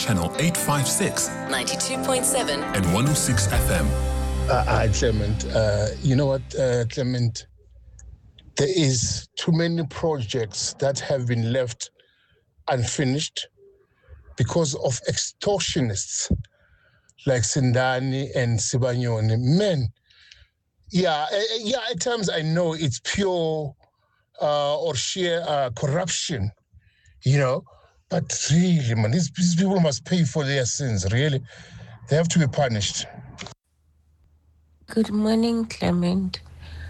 Channel 856, 92.7 and 106 FM. Clement, you know what, Clement? There is too many projects that have been left unfinished because of extortionists like Sindani and Sibanyoni. Men, at times I know it's pure or sheer corruption, but really, man, these people must pay for their sins, really. They have to be punished. Good morning, Clement.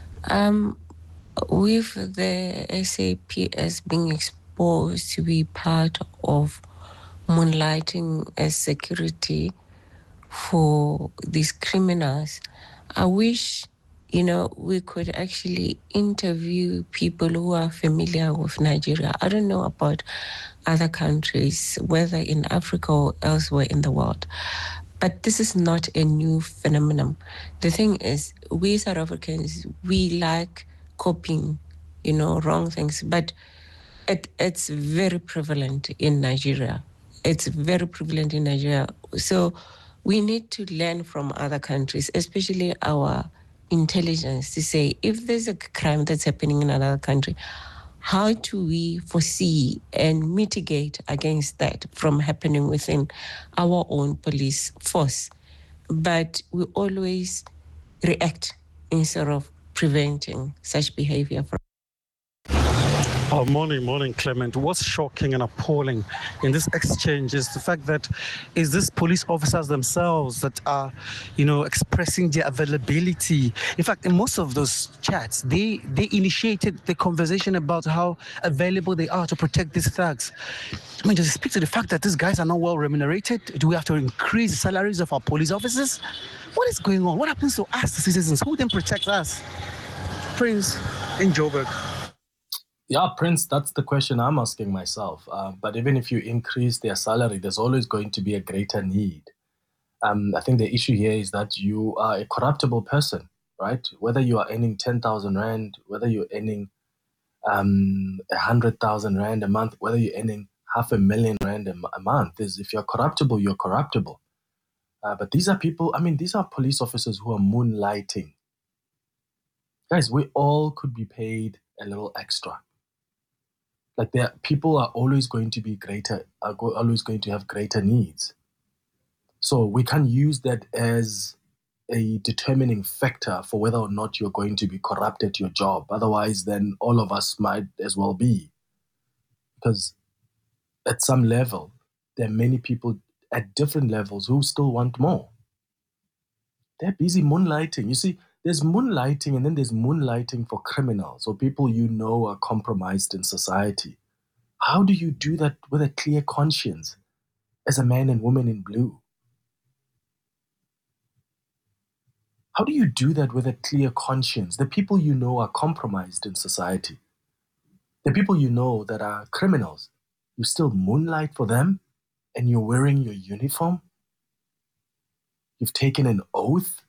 With the SAPS being exposed to be part of moonlighting as security for these criminals, I wish, we could actually interview people who are familiar with Nigeria. I don't know about other countries, whether in Africa or elsewhere in the world. But this is not a new phenomenon. The thing is, we South Africans, we like copying, wrong things. But it's very prevalent in Nigeria. It's very prevalent in Nigeria. So we need to learn from other countries, especially our intelligence, to say, if there's a crime that's happening in another country, how do we foresee and mitigate against that from happening within our own police force? But we always react instead of preventing such behavior. Morning, Clement. What's shocking and appalling in this exchange is the fact that is this police officers themselves that are, expressing their availability. In fact, in most of those chats, they initiated the conversation about how available they are to protect these thugs. I mean, does it speak to the fact that these guys are not well remunerated? Do we have to increase the salaries of our police officers? What is going on? What happens to us, the citizens? Who then protects us? Prince in Joburg. Yeah, Prince, that's the question I'm asking myself. But even if you increase their salary, there's always going to be a greater need. I think the issue here is that you are a corruptible person, right? Whether you are earning 10,000 Rand, whether you're earning 100,000 Rand a month, whether you're earning 500,000 Rand a month, if you're corruptible, you're corruptible. But these are people, these are police officers who are moonlighting. Guys, we all could be paid a little extra. Like people are always going to be always going to have greater needs. So we can't use that as a determining factor for whether or not you're going to be corrupt at your job. Otherwise, then all of us might as well be. Because at some level, there are many people at different levels who still want more. They're busy moonlighting. You see, there's moonlighting and then there's moonlighting for criminals or people are compromised in society. How do you do that with a clear conscience as a man and woman in blue? How do you do that with a clear conscience? The people are compromised in society. The people that are criminals, you still moonlight for them and you're wearing your uniform? You've taken an oath?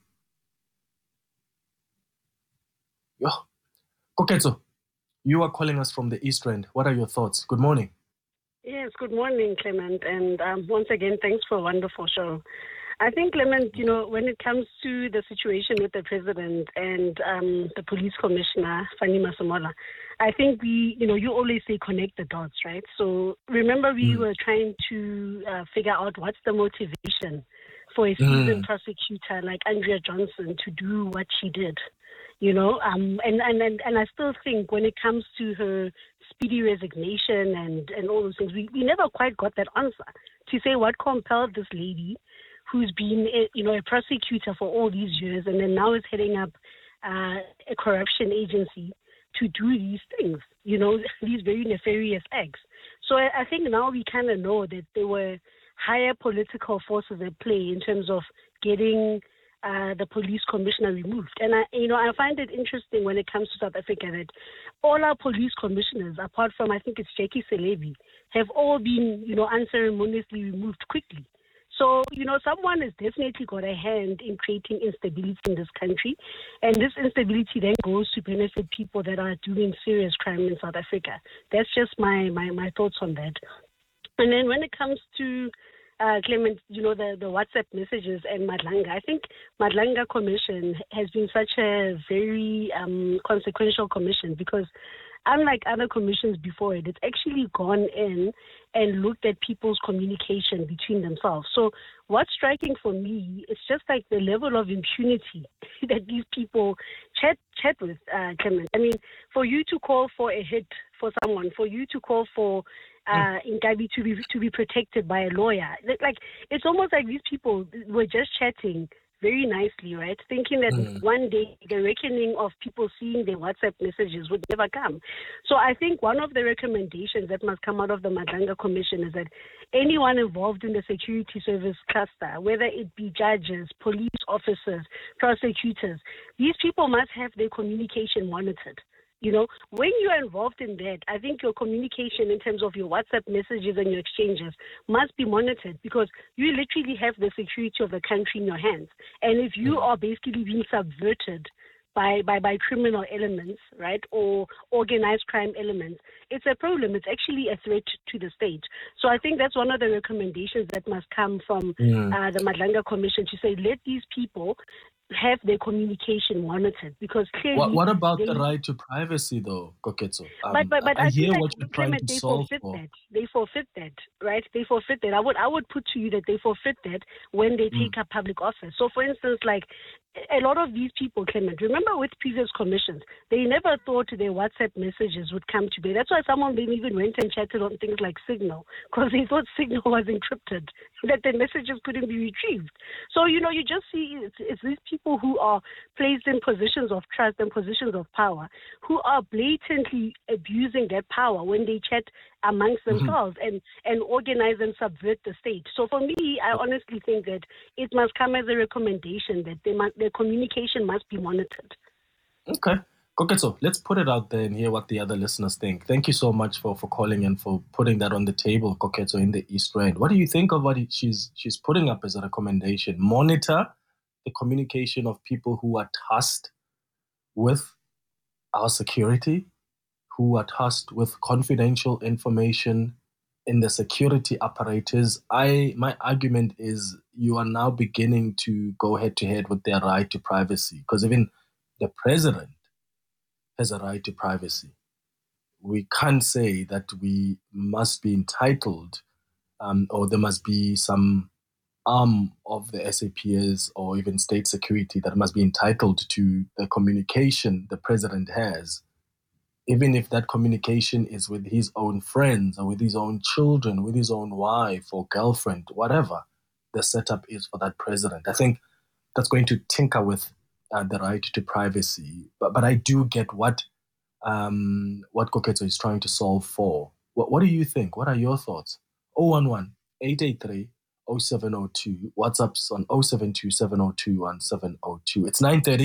Yo, Koketso, you are calling us from the East Rand. What are your thoughts? Good morning. Yes, good morning, Clement. And once again, thanks for a wonderful show. I think, Clement, when it comes to the situation with the president and the police commissioner, Fanny Masemola, I think you always say connect the dots, right? So remember we were trying to figure out what's the motivation for a seasoned prosecutor like Andrea Johnson to do what she did. And I still think when it comes to her speedy resignation and all those things, we never quite got that answer to say what compelled this lady who's been a prosecutor for all these years and then now is heading up a corruption agency to do these things, these very nefarious acts. So I think now we kind of know that there were higher political forces at play in terms of getting the police commissioner removed. And I find it interesting when it comes to South Africa that all our police commissioners, apart from I think it's Jackie Selebi, have all been, unceremoniously removed quickly. So, someone has definitely got a hand in creating instability in this country. And this instability then goes to benefit people that are doing serious crime in South Africa. That's just my thoughts on that. And then when it comes to Clement, the WhatsApp messages and Madlanga. I think Madlanga Commission has been such a very consequential commission because unlike other commissions before it, it's actually gone in and looked at people's communication between themselves. So what's striking for me is just like the level of impunity that these people chat with, Clement. I mean, for you to call for a hit for someone, for you to call for Nkabi to be protected by a lawyer, like it's almost like these people were just chatting very nicely, right? Thinking that one day the reckoning of people seeing their WhatsApp messages would never come. So I think one of the recommendations that must come out of the Madlanga Commission is that anyone involved in the security service cluster, whether it be judges, police officers, prosecutors, these people must have their communication monitored. When you are involved in that, I think your communication in terms of your WhatsApp messages and your exchanges must be monitored because you literally have the security of the country in your hands. And if you are basically being subverted by criminal elements, right, or organized crime elements, it's a problem. It's actually a threat to the state. So I think that's one of the recommendations that must come from the Madlanga Commission to say, let these people have their communication monitored because clearly... What about the right to privacy, though, Koketso? But I hear think what you're trying to solve for. They forfeit that, right? They forfeit that. I would put to you that they forfeit that when they take up public office. So, for instance, like a lot of these people, Clement, remember with previous commissions, they never thought their WhatsApp messages would come to bear. That's why some of them even went and chatted on things like Signal because they thought Signal was encrypted, that their messages couldn't be retrieved. So, you just see it's these people who are placed in positions of trust and positions of power who are blatantly abusing that power when they chat amongst themselves and organize and subvert the state. So for me, I honestly think that it must come as a recommendation that their communication must be monitored. Okay. Koketso, let's put it out there and hear what the other listeners think. Thank you so much for calling and for putting that on the table, Koketso, in the East Rand. What do you think of what she's putting up as a recommendation? Monitor the communication of people who are tasked with our security, who are tasked with confidential information in the security apparatus. My argument is you are now beginning to go head to head with their right to privacy because even the president has a right to privacy. We can't say that we must be entitled or there must be some arm of the SAPS or even state security that must be entitled to the communication the president has, even if that communication is with his own friends or with his own children, with his own wife or girlfriend, whatever the setup is for that president. I think that's going to tinker with the right to privacy. But I do get what Koketso is trying to solve for. What do you think? What are your thoughts? 011-883-0702. WhatsApp's on 072-702-1702. It's 9:30.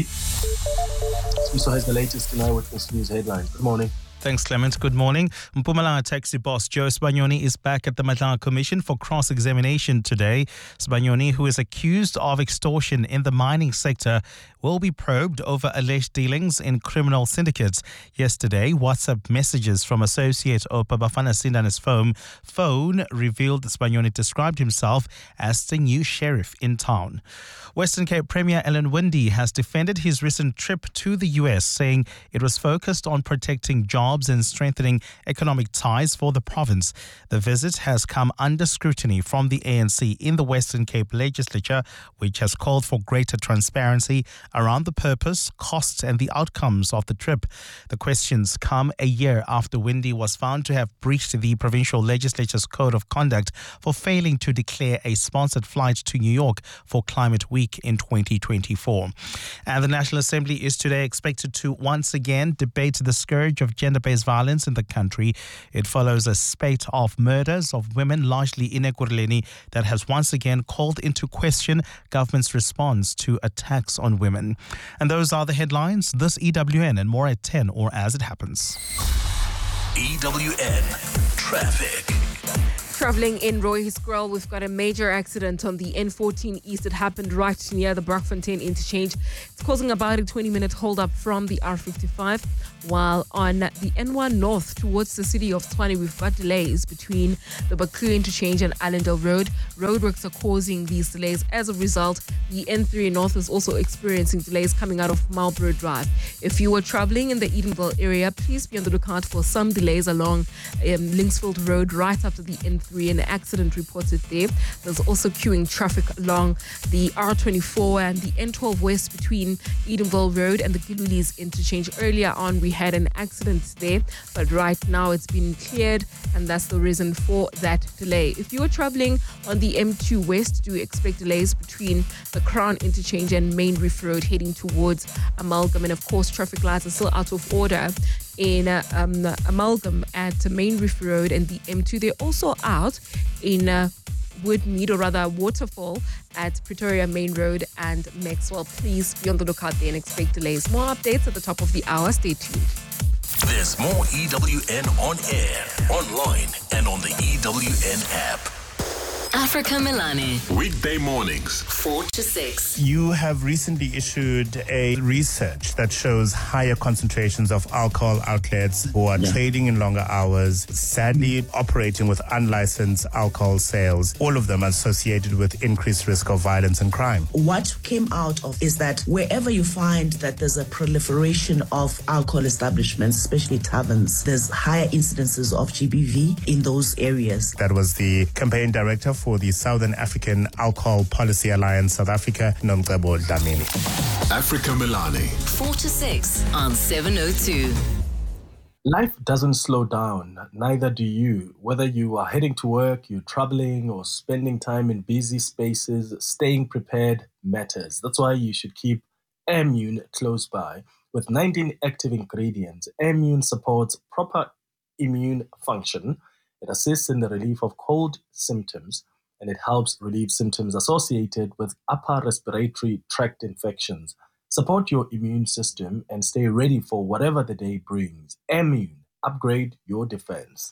Siso has the latest tonight with this news headlines. Good morning. Thanks, Clement. Good morning. Mpumalanga taxi boss Joe Sibanyoni is back at the Madlanga Commission for cross-examination today. Sibanyoni, who is accused of extortion in the mining sector, will be probed over alleged dealings in criminal syndicates. Yesterday, WhatsApp messages from associate Opa Bafana Sindane's phone revealed that Sibanyoni described himself as the new sheriff in town. Western Cape Premier Alan Winde has defended his recent trip to the US, saying it was focused on protecting jobs and strengthening economic ties for the province. The visit has come under scrutiny from the ANC in the Western Cape legislature, which has called for greater transparency around the purpose, costs and the outcomes of the trip. The questions come a year after Winde was found to have breached the provincial legislature's code of conduct for failing to declare a sponsored flight to New York for Climate Week in 2024. And the National Assembly is today expected to once again debate the scourge of gender-based violence in the country. It follows a spate of murders of women, largely in Ekurhuleni, that has once again called into question government's response to attacks on women. And those are the headlines. This EWN and more at 10 or as it happens. EWN Traffic. Traveling in Roy Squirrel, we've got a major accident on the N14 East. It happened right near the Brockfontein interchange. It's causing about a 20-minute hold-up from the R55. While on the N1 North towards the city of Tshwane, we've got delays between the Baku interchange and Allendale Road. Roadworks are causing these delays. As a result, the N3 North is also experiencing delays coming out of Marlborough Drive. If you are traveling in the Edenville area, please be on the lookout for some delays along Linksfield Road right after the N3. An accident reported there. There's also queuing traffic along the R24 and the N12 West between Edenville Road and the Gilulis interchange. Earlier on, we had an accident there, but right now it's been cleared, and that's the reason for that delay. If you are traveling on the M2 West, do expect delays between the Crown interchange and Main Reef Road heading towards Amalgam. And of course, traffic lights are still out of order in Amalgam at Main Reef Road and the M2. They're also out in Woodmead, or rather Waterfall, at Pretoria Main Road and Maxwell. Please be on the lookout there and expect delays. More updates at the top of the hour. Stay tuned. There's more EWN on air, online, and on the EWN app. Africa Milani. Weekday mornings, 4 to 6. You have recently issued a research that shows higher concentrations of alcohol outlets who are trading in longer hours, sadly operating with unlicensed alcohol sales, all of them associated with increased risk of violence and crime. What came out of is that wherever you find that there's a proliferation of alcohol establishments, especially taverns, there's higher incidences of GBV in those areas. That was the campaign director for the Southern African Alcohol Policy Alliance South Africa, Nomcebo Dlamini. Africa Milani. 4 to 6 on 702. Life doesn't slow down, neither do you. Whether you are heading to work, you're traveling, or spending time in busy spaces, staying prepared matters. That's why you should keep Airmune close by. With 19 active ingredients, Airmune supports proper immune function. It assists in the relief of cold symptoms, and it helps relieve symptoms associated with upper respiratory tract infections. Support your immune system and stay ready for whatever the day brings. Airmune, upgrade your defense.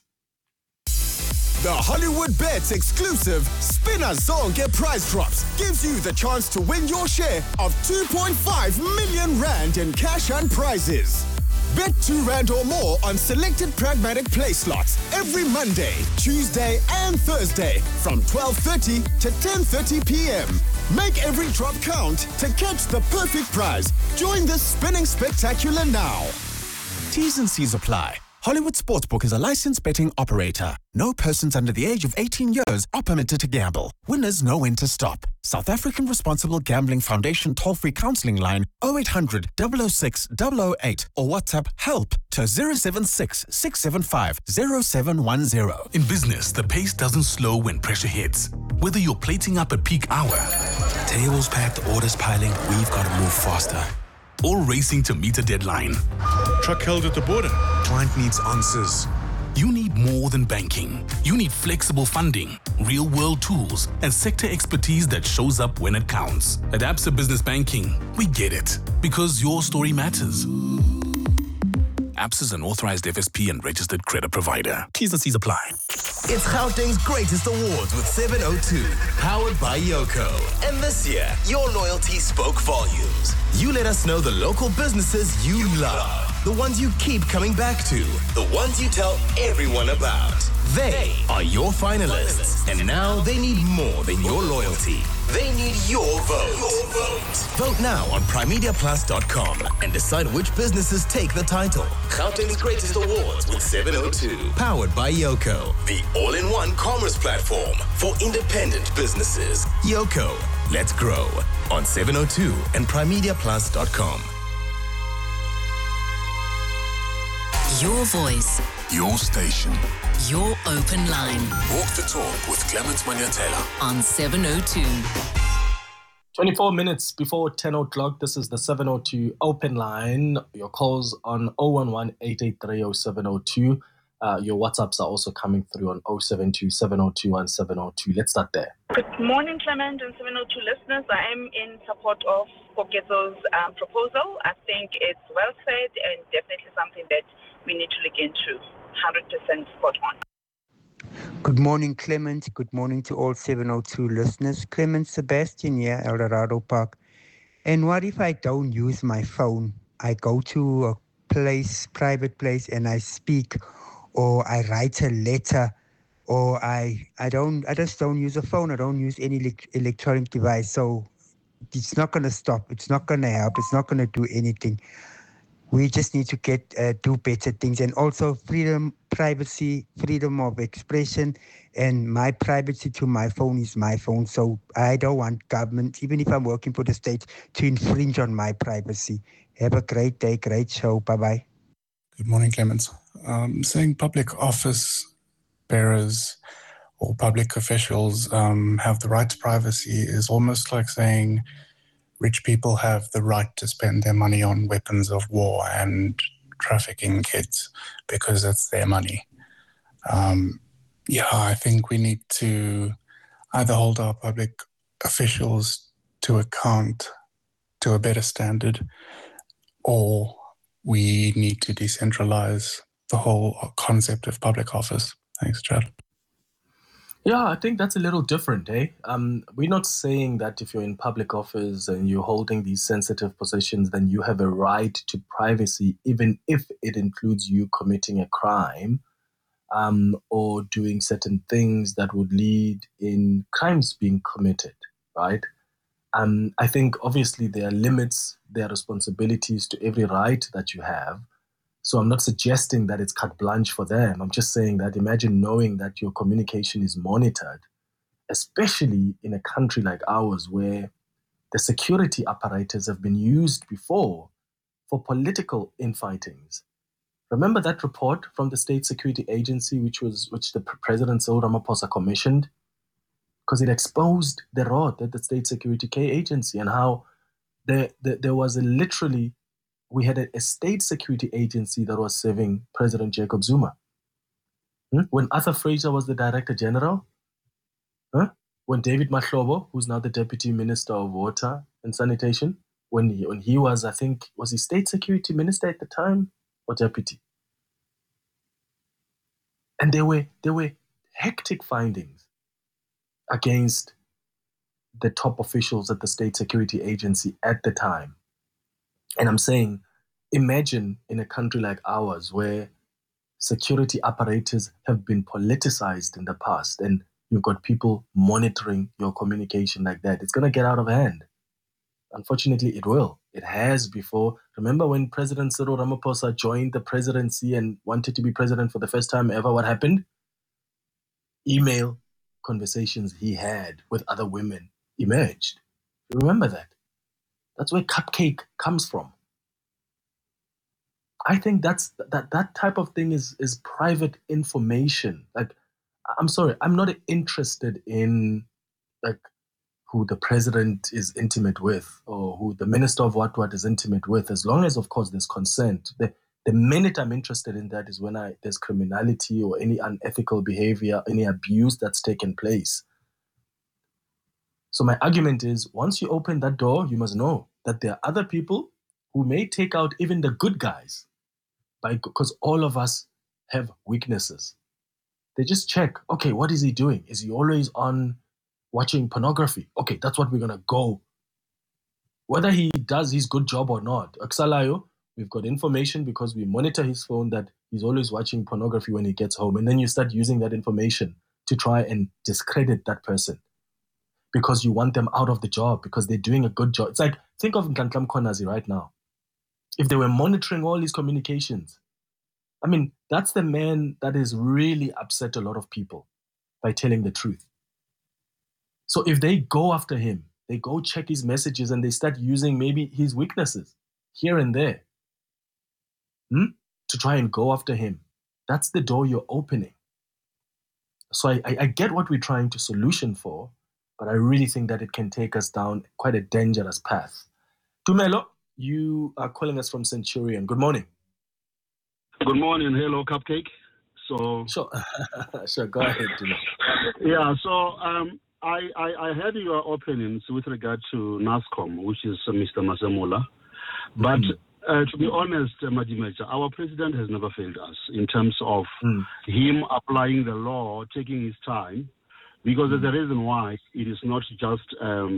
The Hollywood Bets exclusive Spinner Zonke prize drops gives you the chance to win your share of 2.5 million rand in cash and prizes. Bet R2 or more on selected pragmatic play slots every Monday, Tuesday and Thursday from 12:30 to 10:30 p.m. Make every drop count to catch the perfect prize. Join the spinning spectacular now. T's and C's apply. Hollywood Sportsbook is a licensed betting operator. No persons under the age of 18 years are permitted to gamble. Winners know when to stop. South African Responsible Gambling Foundation toll-free counseling line 0800 006 008 or WhatsApp help to 076 675 0710. In business, the pace doesn't slow when pressure hits. Whether you're plating up at peak hour, tables packed, orders piling, we've got to move faster. Or racing to meet a deadline. Truck held at the border. Client needs answers. You need more than banking. You need flexible funding, real-world tools, and sector expertise that shows up when it counts. At Absa Business Banking, we get it, because your story matters. Absa is an authorized FSP and registered credit provider. T's and C's apply. It's Gauteng's greatest awards with 702, powered by Yoko. And this year, your loyalty spoke volumes. You let us know the local businesses you love. The ones you keep coming back to. The ones you tell everyone about. They are your finalists. And now they need more than your loyalty. They need your vote. Vote now on primediaplus.com and decide which businesses take the title. Gauteng's greatest awards with 702. Powered by Yoko, the all-in-one commerce platform for independent businesses. Yoko, let's grow on 702 and primediaplus.com. Your voice. Your station. Your open line. Walk the talk with Clement Manyatela on 702. 24 minutes before 10 o'clock, this is the 702 open line. Your calls on 011-883-0702. Your WhatsApps are also coming through on 072-702-1702. Let's start there. Good morning, Clement and 702 listeners. I am in support of Koketso's proposal. I think it's well said and definitely something that we need to look into. 100% spot on. Good morning, Clement. Good morning to all 702 listeners. Clement Sebastian here, El Dorado Park. And what if I don't use my phone? I go to a place, private place, and I speak, or I write a letter, or I just don't use a phone. I don't use any electronic device. So it's not going to stop. It's not going to help. It's not going to do anything. We just need to do better things, and also freedom, privacy, freedom of expression, and my privacy to my phone is my phone. So I don't want government, even if I'm working for the state, to infringe on my privacy. Have a great day, great show. Bye-bye. Good morning, Clemens. Saying public office bearers or public officials have the right to privacy is almost like saying rich people have the right to spend their money on weapons of war and trafficking kids because it's their money. I think we need to either hold our public officials to account to a better standard, or we need to decentralize the whole concept of public office. Thanks, Chad. Yeah, I think that's a little different, eh? We're not saying that if you're in public office and you're holding these sensitive positions, then you have a right to privacy, even if it includes you committing a crime or doing certain things that would lead in crimes being committed, right? I think obviously there are limits, there are responsibilities to every right that you have. So I'm not suggesting that it's carte blanche for them. I'm just saying that imagine knowing that your communication is monitored, especially in a country like ours where the security apparatus have been used before for political infightings. Remember that report from the State Security Agency, which the President Cyril Ramaphosa commissioned? Because it exposed the rot at the State Security Agency and how there was we had a state security agency that was serving President Jacob Zuma. When Arthur Fraser was the Director General, when David Mahlobo, who's now the Deputy Minister of Water and Sanitation, when he was, I think, was he State Security Minister at the time or Deputy? And there were hectic findings against the top officials at the State Security Agency at the time. And I'm saying, imagine in a country like ours where security apparatus have been politicized in the past and you've got people monitoring your communication like that. It's going to get out of hand. Unfortunately, it will. It has before. Remember when President Cyril Ramaphosa joined the presidency and wanted to be president for the first time ever, what happened? Email conversations he had with other women emerged. Remember that? That's where Cupcake comes from. I think that type of thing is private information. Like, I'm sorry, I'm not interested in like who the president is intimate with or who the minister of what is intimate with, as long as, of course, there's consent. The minute I'm interested in that is when there's criminality or any unethical behavior, any abuse that's taken place. So my argument is, once you open that door, you must know that there are other people who may take out even the good guys, because all of us have weaknesses. They just check, okay, what is he doing? Is he always on watching pornography? Okay, that's what we're going to go. Whether he does his good job or not. Aksalayo, we've got information because we monitor his phone that he's always watching pornography when he gets home. And then you start using that information to try and discredit that person, because you want them out of the job, because they're doing a good job. It's like, think of Nhlanhla Mkhwanazi right now. If they were monitoring all his communications, I mean, that's the man that has really upset a lot of people by telling the truth. So if they go after him, they go check his messages and they start using maybe his weaknesses here and there to try and go after him, that's the door you're opening. So I get what we're trying to solution for, but I really think that it can take us down quite a dangerous path. Tumelo, you are calling us from Centurion. Good morning. Good morning. Hello, Cupcake. So sure, sure. Go ahead, Tumelo. Yeah. So I heard your opinions with regard to NASCOM, which is Mr. Masemola, but To be honest, Madimecha, our president has never failed us in terms of him applying the law, taking his time, because there's a reason why it is not just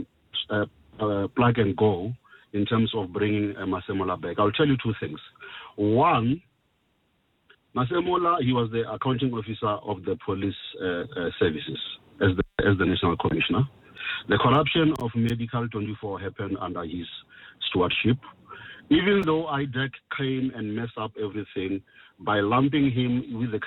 plug and go in terms of bringing Masemola back. I'll tell you two things. One, Masemola, he was the accounting officer of the police services as the national commissioner. The corruption of Medical 24 happened under his stewardship. Even though IDEC came and messed up everything by lumping him with the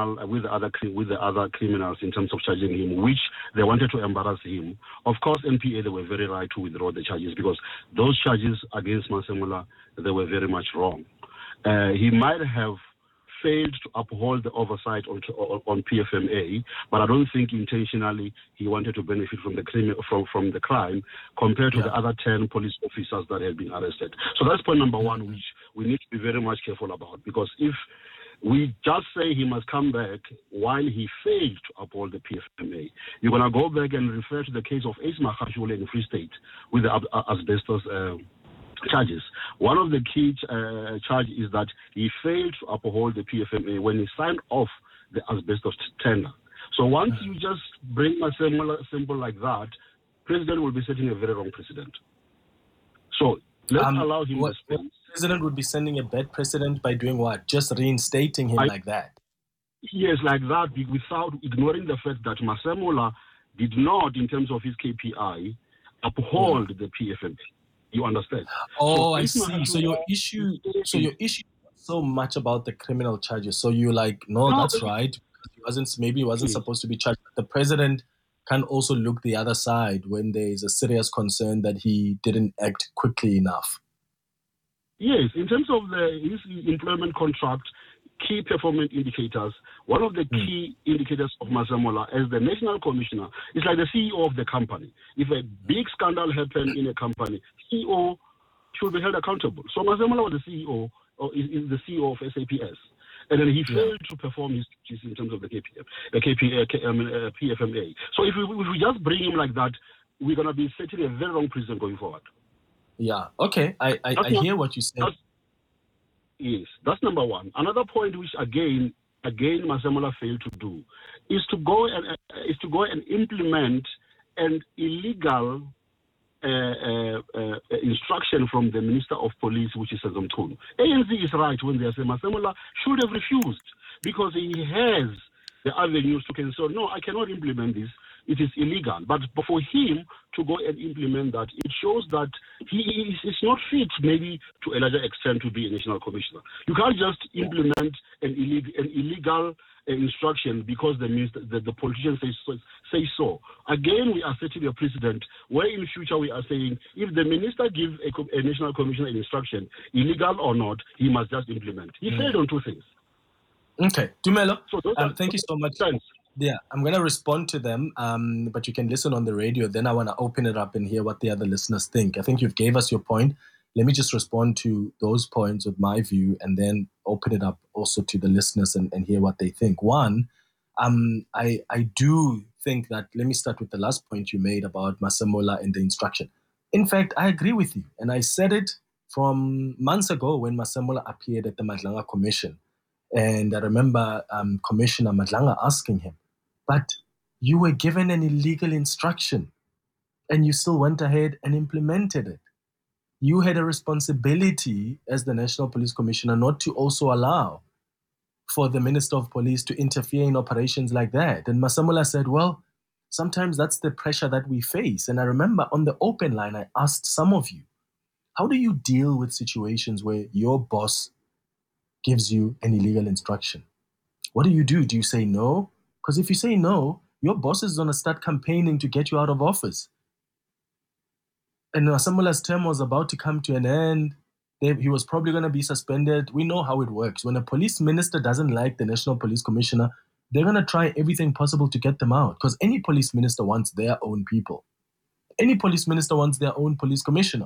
other criminals in terms of charging him, which they wanted to embarrass him. Of course, NPA, they were very right to withdraw the charges because those charges against Masemola, they were very much wrong. He might have failed to uphold the oversight on PFMA, but I don't think intentionally he wanted to benefit from the crime compared to the other 10 police officers that have been arrested. So that's point number one, which we need to be very much careful about, because if we just say he must come back while he failed to uphold the PFMA, you're going to go back and refer to the case of Ace Magashule in Free State with the asbestos charges. One of the key charges is that he failed to uphold the PFMA when he signed off the asbestos tender. So once you just bring a symbol like that, president will be setting a very wrong precedent. So let's allow him to speak. President would be sending a bad precedent by doing what? Just reinstating him like that? Yes, like that, without ignoring the fact that Masemola did not, in terms of his KPI, uphold the PFMA. You understand? Oh, so I see. So your issue is so much about the criminal charges. So you're like, no, that's right. He wasn't supposed to be charged. The president can also look the other side when there is a serious concern that he didn't act quickly enough. Yes, in terms of his employment contract, key performance indicators, one of the key indicators of Masemola as the national commissioner is like the CEO of the company. If a big scandal happened in a company, CEO should be held accountable. So Masemola was the CEO, or is the CEO of SAPS. And then he failed to perform his duties in terms of the PFMA. So if we just bring him like that, we're going to be setting a very wrong precedent going forward. Yeah, okay. I hear what you say. Yes, that's number one. Another point which again Masemola failed to do is to go and implement an illegal instruction from the Minister of Police, which is Sezomthunu. ANC is right when they say Masemola should have refused because he has the avenues to say, no, I cannot implement this. It is illegal. But for him to go and implement that, it shows that he is not fit maybe to a larger extent to be a national commissioner. You can't just implement an illegal instruction because the politicians say so. Again, we are setting a precedent where in future we are saying if the minister gives a national commissioner an instruction, illegal or not, he must just implement. He failed on two things. Okay. Dumelo, so thank you so much. Yeah, I'm going to respond to them, but you can listen on the radio. Then I want to open it up and hear what the other listeners think. I think you've gave us your point. Let me just respond to those points with my view and then open it up also to the listeners and hear what they think. One, I do think that, let me start with the last point you made about Masemola and the instruction. In fact, I agree with you. And I said it from months ago when Masemola appeared at the Madlanga Commission. And I remember Commissioner Madlanga asking him, but you were given an illegal instruction and you still went ahead and implemented it. You had a responsibility as the National Police Commissioner not to also allow for the Minister of Police to interfere in operations like that. And Masemola said, well, sometimes that's the pressure that we face. And I remember on the open line, I asked some of you, how do you deal with situations where your boss gives you an illegal instruction? What do? Do you say no? Because if you say no, your boss is going to start campaigning to get you out of office. And Masemola's term was about to come to an end. He was probably going to be suspended. We know how it works. When a police minister doesn't like the National Police Commissioner, they're going to try everything possible to get them out, because any police minister wants their own people. Any police minister wants their own police commissioner.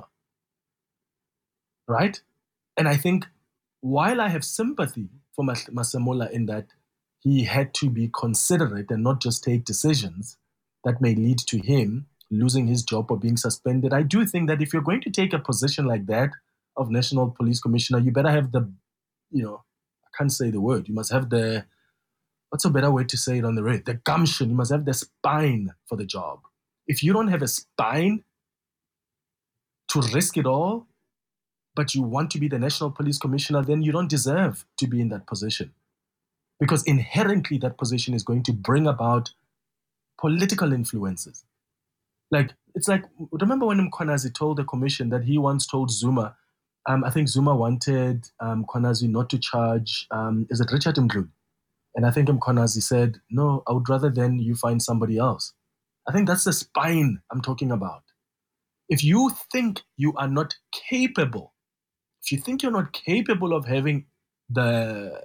Right? And I think while I have sympathy for Masemola in that he had to be considerate and not just take decisions that may lead to him losing his job or being suspended, I do think that if you're going to take a position like that of National Police Commissioner, you better have the, I can't say the word. You must have the, what's a better way to say it on the radio? The gumption. You must have the spine for the job. If you don't have a spine to risk it all, but you want to be the National Police Commissioner, then you don't deserve to be in that position. Because inherently that position is going to bring about political influences. It's like, remember when Mkhwanazi told the commission that he once told Zuma, I think Zuma wanted Mkhwanazi not to charge, is it Richard Mdluli? And I think Mkhwanazi said, no, I would rather than you find somebody else. I think that's the spine I'm talking about. If you think you are not capable, if you think you're not capable of having the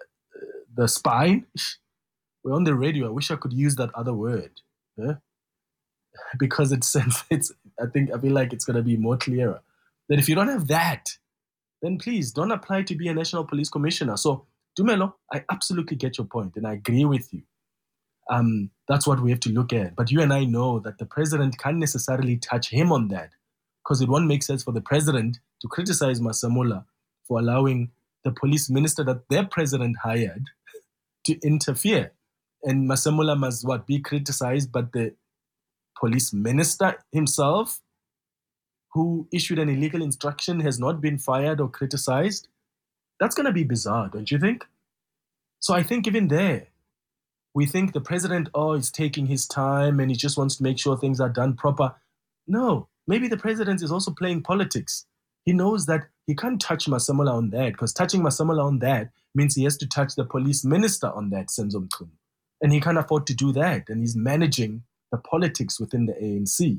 spine, we're on the radio. I wish I could use that other word. Yeah? Because I feel like it's going to be more clearer. That if you don't have that, then please don't apply to be a National Police Commissioner. So, Dumelo, I absolutely get your point and I agree with you. That's what we have to look at. But you and I know that the president can't necessarily touch him on that, because it won't make sense for the president to criticize Masemola for allowing the police minister that their president hired to interfere. And Masemola must be criticized, but the police minister himself, who issued an illegal instruction, has not been fired or criticized. That's going to be bizarre, don't you think? So I think even there, we think the president, is taking his time and he just wants to make sure things are done proper. No, maybe the president is also playing politics. He knows that he can't touch Masemola on that, because touching Masemola on that means he has to touch the police minister on that, Senzo Mchunu. And he can't afford to do that. And he's managing the politics within the ANC.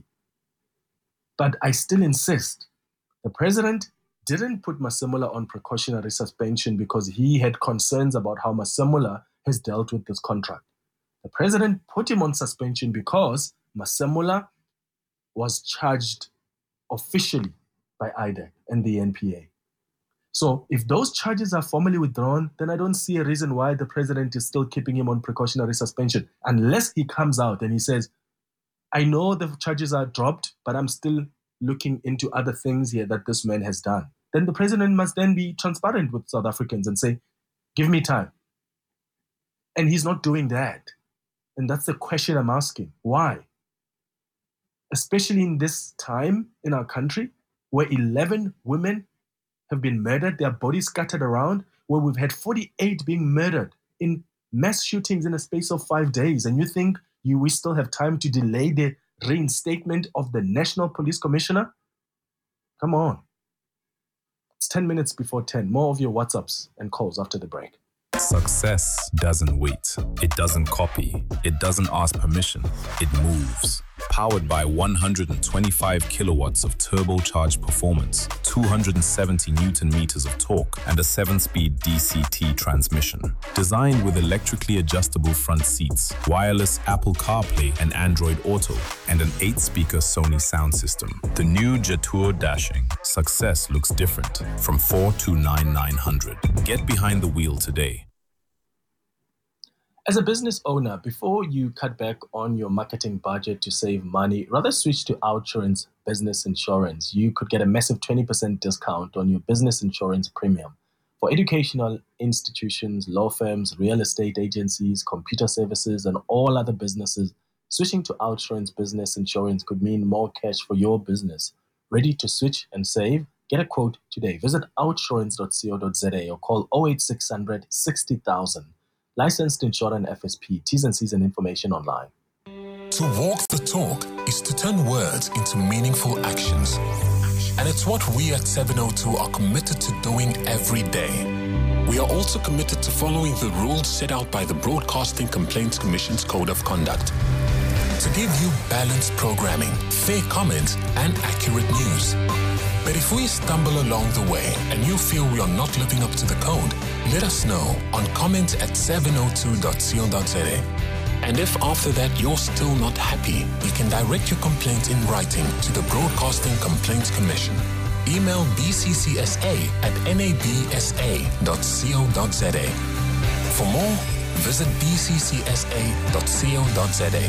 But I still insist, the president didn't put Masemola on precautionary suspension because he had concerns about how Masemola has dealt with this contract. The president put him on suspension because Masemola was charged officially by IDEC and the NPA. So if those charges are formally withdrawn, then I don't see a reason why the president is still keeping him on precautionary suspension, unless he comes out and he says, I know the charges are dropped, but I'm still looking into other things here that this man has done. Then the president must then be transparent with South Africans and say, give me time. And he's not doing that. And that's the question I'm asking. Why? Especially in this time in our country where 11 women have been murdered, their bodies scattered around, where we've had 48 being murdered in mass shootings in a space of 5 days. And you think we still have time to delay the reinstatement of the National Police Commissioner? Come on. It's 10 minutes before 10. More of your WhatsApps and calls after the break. Success doesn't wait. It doesn't copy. It doesn't ask permission. It moves. Powered by 125 kilowatts of turbocharged performance, 270 Newton meters of torque, and a 7-speed DCT transmission. Designed with electrically adjustable front seats, wireless Apple CarPlay and Android Auto, and an 8-speaker Sony sound system. The new Jetour Dashing. Success looks different from 429,900. Get behind the wheel today. As a business owner, before you cut back on your marketing budget to save money, rather switch to OUTsurance Business Insurance. You could get a massive 20% discount on your business insurance premium. For educational institutions, law firms, real estate agencies, computer services, and all other businesses, switching to OUTsurance Business Insurance could mean more cash for your business. Ready to switch and save? Get a quote today. Visit outsurance.co.za or call 08600 60,000. Licensed insurer and FSP. T's and C's and information online. To walk the talk is to turn words into meaningful actions. And it's what we at 702 are committed to doing every day. We are also committed to following the rules set out by the Broadcasting Complaints Commission's Code of Conduct. To give you balanced programming, fair comments, and accurate news. But if we stumble along the way and you feel we are not living up to the code, let us know on comment@702.co.za. And if after that you're still not happy, you can direct your complaint in writing to the Broadcasting Complaints Commission. Email bccsa@nabsa.co.za. For more, visit bccsa.co.za.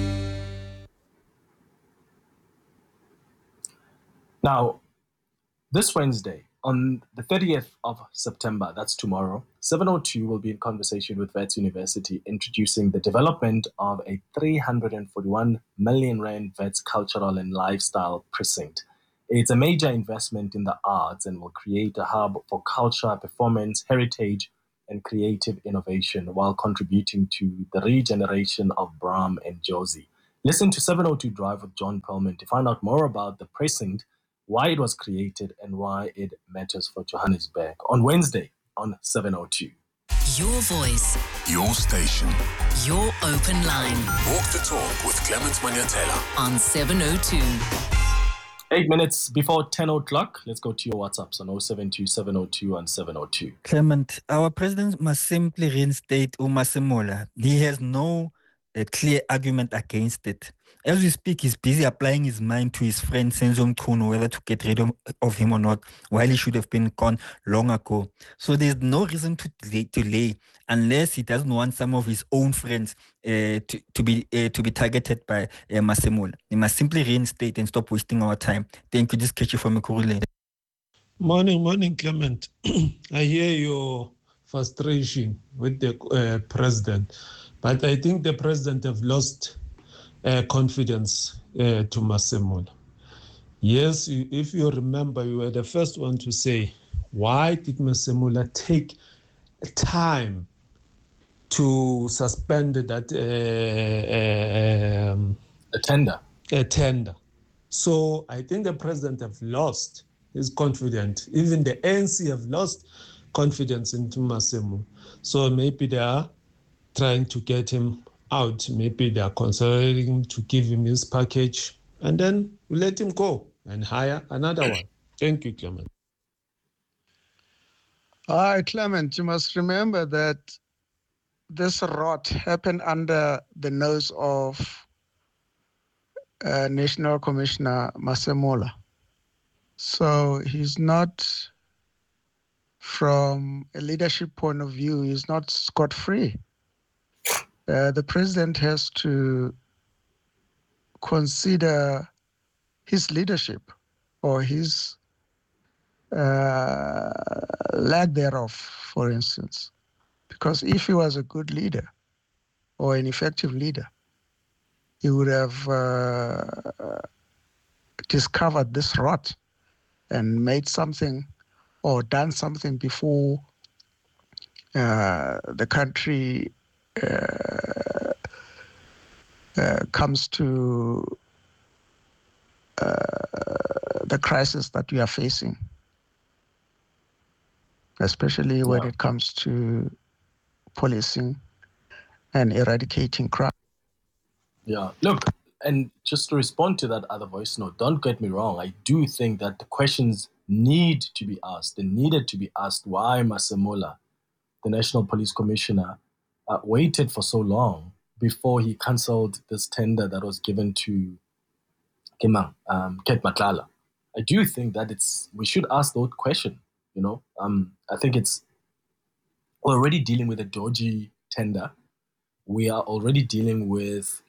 Now, This Wednesday, on the 30th of September, that's tomorrow, 702 will be in conversation with Wits University introducing the development of a 341 million rand Wits cultural and lifestyle precinct. It's a major investment in the arts and will create a hub for culture, performance, heritage, and creative innovation while contributing to the regeneration of Bram and Josie. Listen to 702 Drive with John Perlman to find out more about the precinct, why it was created, and why it matters for Johannesburg on Wednesday on 702. Your voice. Your station. Your open line. Walk the talk with Clement Manyatela on 702. 8 minutes before 10 o'clock, let's go to your WhatsApps on 072 702 and 702. Clement, our president must simply reinstate Masemola. He has no clear argument against it. As we speak, he's busy applying his mind to his friend Senzo Mchunu whether to get rid of him or not, while he should have been gone long ago. So there's no reason to delay unless he doesn't want some of his own friends to be targeted by Masemola. He must simply reinstate and stop wasting our time. Thank you. Just catch you from Ekurhuleni. Morning, Clement. I hear your frustration with the president, but I think the president have lost confidence to Masemola. Yes, if you remember, you were the first one to say, why did Masemola take time to suspend that a tender? So I think the president have lost his confidence. Even the ANC have lost confidence into Masemola. So maybe they are trying to get him out. Maybe they are considering to give him his package and then we let him go and hire another one. Thank you, Clement. Hi, Clement. You must remember that this rot happened under the nose of National Commissioner Masemola. So he's not, from a leadership point of view, he's not scot-free. The president has to consider his leadership or his lack thereof, for instance. Because if he was a good leader or an effective leader, he would have discovered this rot and made something or done something before the country comes to the crisis that we are facing, especially when it comes to policing and eradicating crime. Yeah, look, and just to respond to that other voice note, don't get me wrong, I do think that the questions need to be asked. They needed to be asked why Masemola, the National Police Commissioner, waited for so long before he cancelled this tender that was given to Ket Matlala. I do think that we should ask those questions. You know, I think we're already dealing with a dodgy tender. We are already dealing with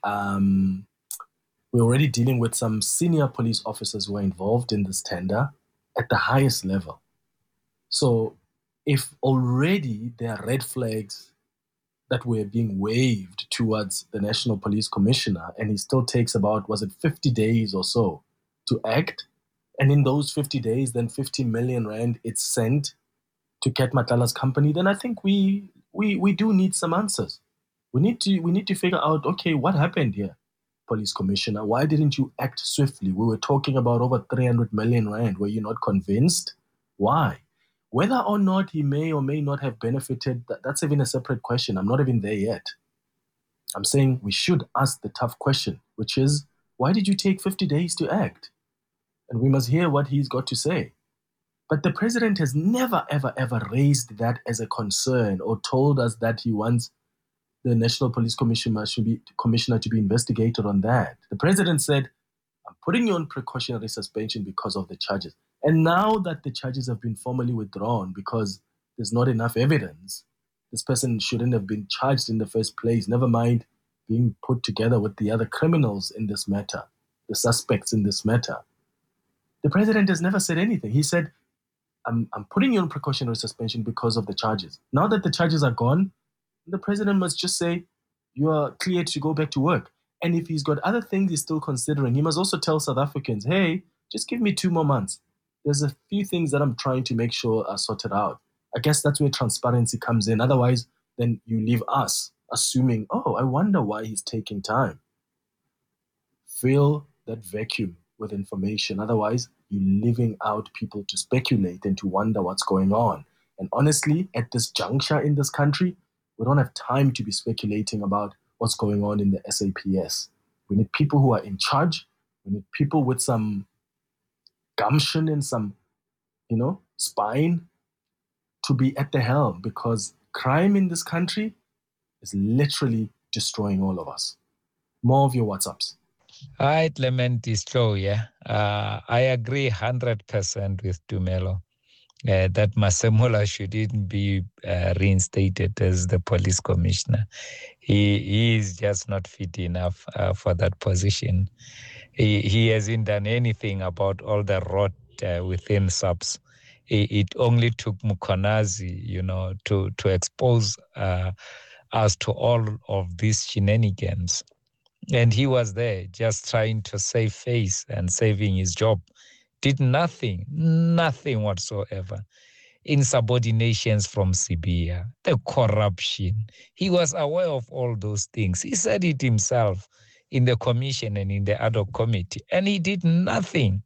some senior police officers who are involved in this tender at the highest level. So if already there are red flags that were being waved towards the National Police Commissioner, and he still takes about, 50 days or so to act, and in those 50 days, then 50 million rand it's sent to Ket Matlala's company, then I think we do need some answers. We need to figure out, okay, what happened here, Police Commissioner? Why didn't you act swiftly? We were talking about over 300 million rand. Were you not convinced? Why? Whether or not he may or may not have benefited, that's even a separate question. I'm not even there yet. I'm saying we should ask the tough question, which is, why did you take 50 days to act? And we must hear what he's got to say. But the president has never, ever, ever raised that as a concern or told us that he wants the National Police Commissioner to be investigated on that. The president said, I'm putting you on precautionary suspension because of the charges. And now that the charges have been formally withdrawn because there's not enough evidence, this person shouldn't have been charged in the first place, never mind being put together with the other criminals in this matter, the suspects in this matter. The president has never said anything. He said, I'm putting you on precautionary suspension because of the charges. Now that the charges are gone, the president must just say, you are cleared to go back to work. And if he's got other things he's still considering, he must also tell South Africans, hey, just give me 2 more months. There's a few things that I'm trying to make sure are sorted out. I guess that's where transparency comes in. Otherwise, then you leave us assuming, oh, I wonder why he's taking time. Fill that vacuum with information. Otherwise, you're leaving out people to speculate and to wonder what's going on. And honestly, at this juncture in this country, we don't have time to be speculating about what's going on in the SAPS. We need people who are in charge. We need people with some gumption and some, spine to be at the helm, because crime in this country is literally destroying all of us. More of your WhatsApps. Hi, Clement is true, yeah. I agree 100% with Tumelo that Masemola shouldn't be reinstated as the police commissioner. He is just not fit enough for that position. He hasn't done anything about all the rot within SAPS. It only took Mkhwanazi, to expose us to all of these shenanigans. And he was there just trying to save face and saving his job. Did nothing whatsoever. Insubordinations from Sibia, the corruption. He was aware of all those things. He said it himself in the commission and in the ad hoc committee. And he did nothing.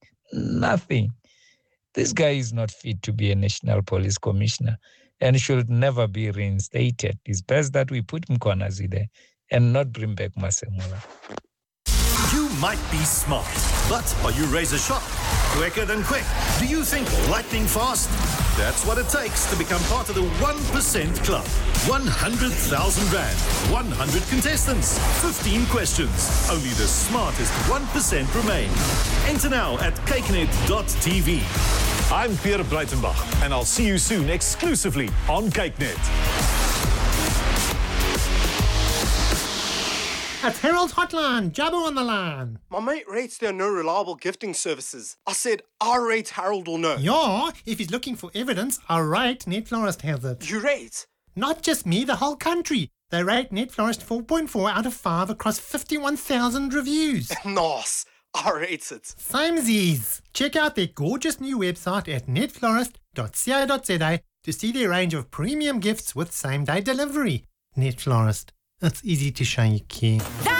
This guy is not fit to be a national police commissioner and should never be reinstated. It's best that we put Mkhwanazi there and not bring back Masemola. You might be smart, but are you razor sharp? Quicker than quick? Do you think lightning fast? That's what it takes to become part of the 1% Club. 100,000 Rand, 100 contestants, 15 questions. Only the smartest 1% remain. Enter now at cakenet.tv. I'm Pierre Breitenbach, and I'll see you soon exclusively on CakeNet. It's Harold's Hotline. Jabbo on the line. My mate rates there are no reliable gifting services. I said, I rate Harold will know. Yeah, if he's looking for evidence, I rate Netflorist has it. You rate? Not just me, the whole country. They rate Netflorist 4.4 out of 5 across 51,000 reviews. Nice. I rate it. Samesies. Check out their gorgeous new website at netflorist.co.za to see their range of premium gifts with same-day delivery. Netflorist. It's easy to show you care.